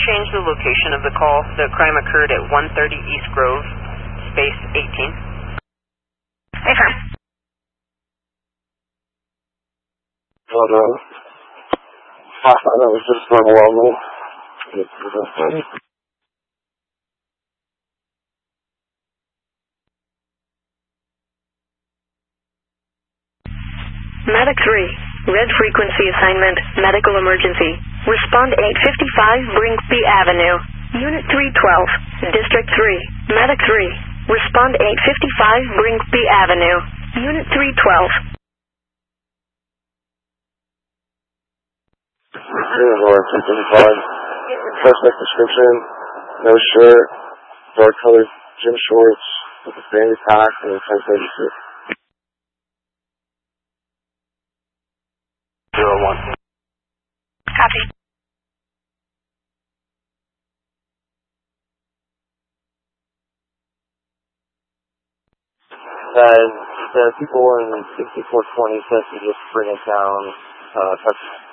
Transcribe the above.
change the location of the call? The crime occurred at 130 East Grove, space 18. Affirm. Hold on. I thought that was just overwhelming. Medic 3, red frequency assignment, medical emergency. Respond 855 Brinkby Avenue. Unit 312, District 3, Medic 3. Respond 855 Brinkby Avenue. Unit 312. Suspect description, no shirt, dark colored gym shorts with a fanny pack and a 1036. 01. Copy. The people in 6420 said to just bring it down, touch